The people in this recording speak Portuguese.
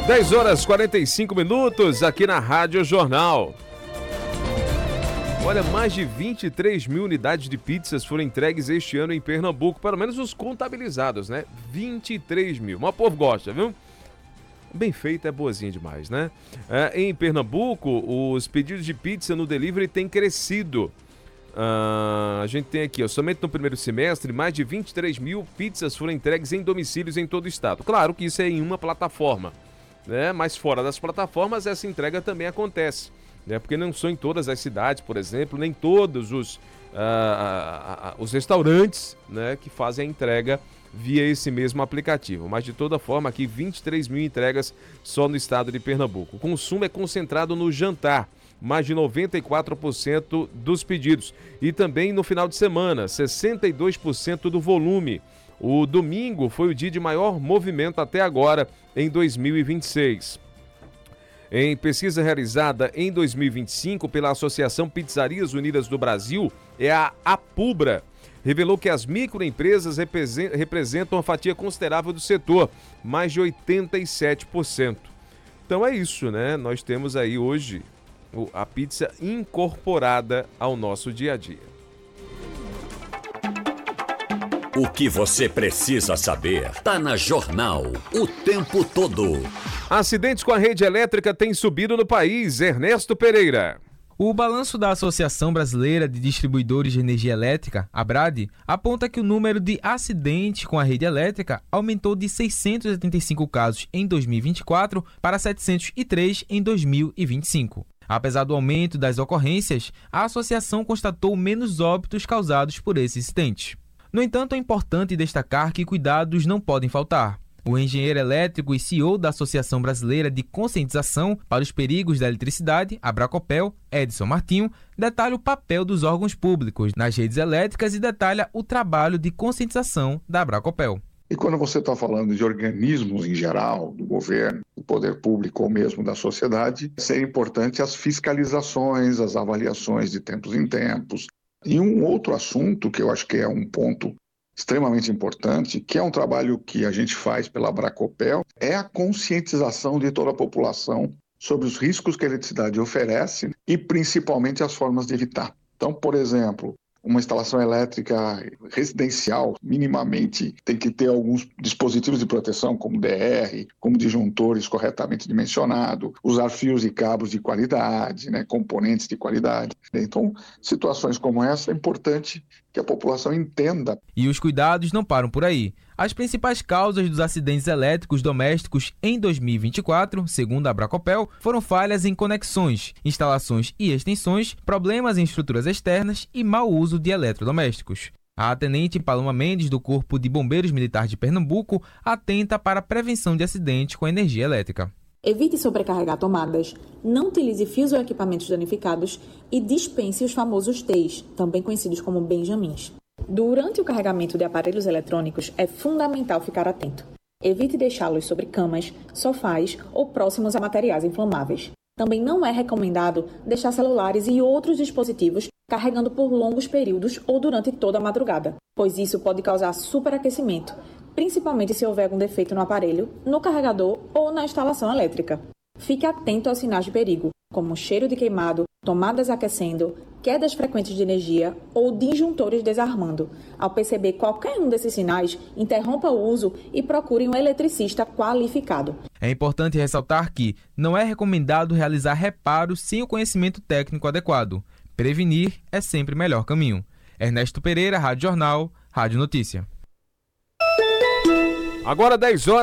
10 horas 45 minutos aqui na Rádio Jornal. Olha, mais de 23 mil unidades de pizzas foram entregues este ano em Pernambuco, pelo menos os contabilizados, né? 23 mil. Mas o povo gosta, viu? Bem feita é boazinha demais, né? Em Pernambuco, os pedidos de pizza no delivery têm crescido. A gente tem aqui, somente no primeiro semestre, mais de 23 mil pizzas foram entregues em domicílios em todo o estado. Claro que isso é em uma plataforma, né? Mas fora das plataformas, essa entrega também acontece, né? Porque não são em todas as cidades, por exemplo, nem todos os restaurantes, né, que fazem a entrega via esse mesmo aplicativo. Mas, de toda forma, aqui 23 mil entregas só no estado de Pernambuco. O consumo é concentrado no jantar, mais de 94% dos pedidos. E também no final de semana, 62% do volume. O domingo foi o dia de maior movimento até agora, em 2026. Em pesquisa realizada em 2025 pela Associação Pizzarias Unidas do Brasil, a APUBRA, revelou que as microempresas representam uma fatia considerável do setor, mais de 87%. Então é isso, né? Nós temos aí hoje a pizza incorporada ao nosso dia a dia. O que você precisa saber está na Jornal o tempo todo. Acidentes com a rede elétrica têm subido no país. Ernesto Pereira. O balanço da Associação Brasileira de Distribuidores de Energia Elétrica, ABRAD, aponta que o número de acidentes com a rede elétrica aumentou de 685 casos em 2024 para 703 em 2025. Apesar do aumento das ocorrências, a associação constatou menos óbitos causados por esses incidentes. No entanto, é importante destacar que cuidados não podem faltar. O engenheiro elétrico e CEO da Associação Brasileira de Conscientização para os Perigos da Eletricidade, Abracopel, Edson Martinho, detalha o papel dos órgãos públicos nas redes elétricas e detalha o trabalho de conscientização da Abracopel. E quando você está falando de organismos em geral, do governo, do poder público ou mesmo da sociedade, é importante as fiscalizações, as avaliações de tempos em tempos. E um outro assunto que eu acho que é um ponto extremamente importante, que é um trabalho que a gente faz pela Abracopel, é a conscientização de toda a população sobre os riscos que a eletricidade oferece e principalmente as formas de evitar. Então, por exemplo, uma instalação elétrica residencial, minimamente, tem que ter alguns dispositivos de proteção, como DR, como disjuntores corretamente dimensionados, usar fios e cabos de qualidade, né, componentes de qualidade. Então, situações como essa, é importante que a população entenda. E os cuidados não param por aí. As principais causas dos acidentes elétricos domésticos em 2024, segundo a Abracopel, foram falhas em conexões, instalações e extensões, problemas em estruturas externas e mau uso de eletrodomésticos. A tenente Paloma Mendes, do Corpo de Bombeiros Militar de Pernambuco, atenta para a prevenção de acidentes com energia elétrica. Evite sobrecarregar tomadas, não utilize fios ou equipamentos danificados e dispense os famosos T's, também conhecidos como benjamins. Durante o carregamento de aparelhos eletrônicos, é fundamental ficar atento. Evite deixá-los sobre camas, sofás ou próximos a materiais inflamáveis. Também não é recomendado deixar celulares e outros dispositivos carregando por longos períodos ou durante toda a madrugada, pois isso pode causar superaquecimento, principalmente se houver algum defeito no aparelho, no carregador ou na instalação elétrica. Fique atento aos sinais de perigo, como cheiro de queimado, tomadas aquecendo, quedas frequentes de energia ou disjuntores desarmando. Ao perceber qualquer um desses sinais, interrompa o uso e procure um eletricista qualificado. É importante ressaltar que não é recomendado realizar reparos sem o conhecimento técnico adequado. Prevenir é sempre o melhor caminho. Ernesto Pereira, Rádio Jornal, Rádio Notícia. Agora 10 horas.